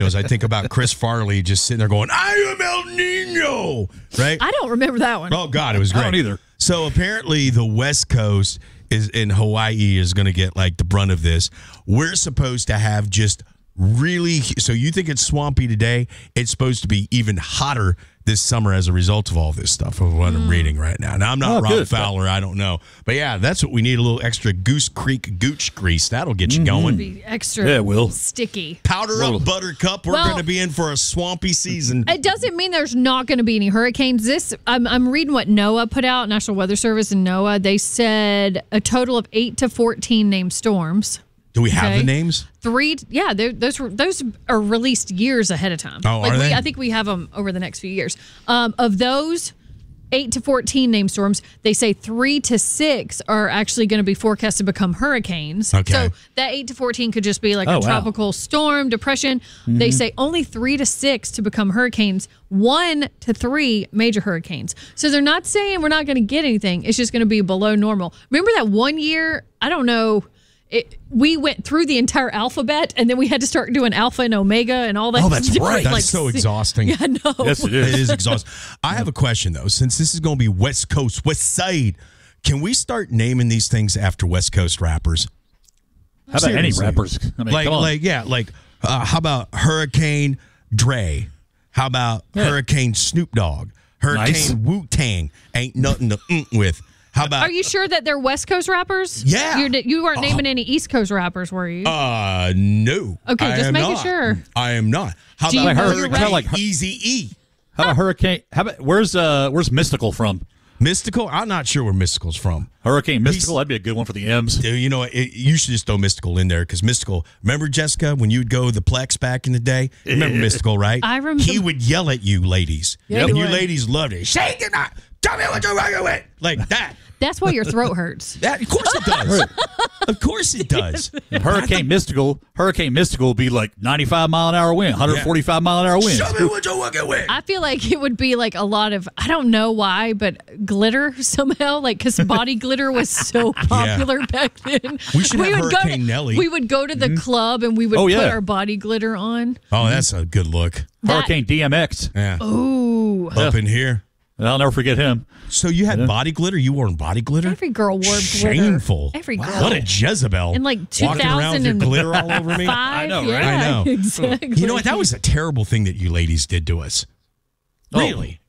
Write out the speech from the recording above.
tornadoes, I think about Chris Farley just sitting there going, I am El Nino, right? I don't remember that one. Oh, God, it was great. I don't either. So apparently the West Coast is in Hawaii is going to get like the brunt of this. We're supposed to have just really, so you think it's swampy today? It's supposed to be even hotter this summer as a result of all this stuff of what I'm reading right now. Now, I'm not Rob Fowler. I don't know. But, yeah, that's what we need, a little extra Goose Creek gooch grease. That'll get you going. Be extra sticky. Powder up, Buttercup. We're going to be in for a swampy season. It doesn't mean there's not going to be any hurricanes. I'm reading what NOAA put out, National Weather Service and NOAA. They said a total of 8 to 14 named storms. Do we have the names? 3, yeah, those are released years ahead of time. Oh, are they? I think we have them over the next few years. Of those 8 to 14 named storms, they say 3 to 6 are actually going to be forecast to become hurricanes. Okay. So that 8 to 14 could just be like a tropical storm, depression. Mm-hmm. They say only 3 to 6 to become hurricanes, 1 to 3 major hurricanes. So they're not saying we're not going to get anything. It's just going to be below normal. Remember that one year, I don't know, we went through the entire alphabet, and then we had to start doing alpha and omega and all that. Oh, that's right. That's like, so exhausting. Yeah, no. Yes, it is. It is exhausting. I have a question, though. Since this is going to be West Coast, West Side, can we start naming these things after West Coast rappers? How about any rappers? I mean, come on. How about Hurricane Dre? How about Hurricane Snoop Dogg? Hurricane Wu-Tang ain't nothing to with. How about? Are you sure that they're West Coast rappers? Yeah. You weren't naming any East Coast rappers, were you? No. Okay, just making sure. I am not. How Do about you know Hurricane Eazy-E? How about Hurricane? How about where's Mystical from? Mystical? I'm not sure where Mystical's from. Hurricane Mystical? That'd be a good one for the M's. Dude, you know what? You should just throw Mystical in there because Mystical, remember, Jessica, when you'd go to the Plex back in the day? Remember Mystical, right? I remember. He would yell at you, ladies. Yeah, and you ladies loved it. Shake it up. Tell me what you're working with. Like that. That's why your throat hurts. Of course it does. Of course it does. Hurricane Mystical will be like 95-mile-an-hour wind, 145-mile-an-hour wind. Show me what you're working with. I feel like it would be like a lot of, I don't know why, but glitter somehow, like because body glitter was so popular back then. We should have Hurricane Nelly. We would go to the club and we would put our body glitter on. Oh, that's a good look. Hurricane DMX. Yeah. Ooh. Up in here. I'll never forget him. So you had body glitter? You wore body glitter? Every girl wore glitter. Shameful. Every girl. What a Jezebel. In like 2005. Walking around with your glitter all over me. I know, right? Yeah, I know. Exactly. You know what? That was a terrible thing that you ladies did to us. Really?